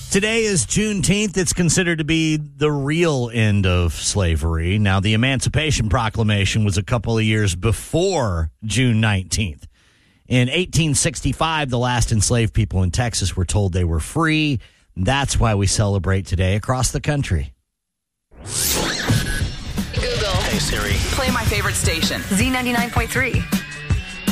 Today is Juneteenth. It's considered to be the real end of slavery. Now, the Emancipation Proclamation was a couple of years before June 19th. In 1865, the last enslaved people in Texas were told they were free. That's why we celebrate today across the country. Google. Hey, Siri. Play my favorite station. Z99.3.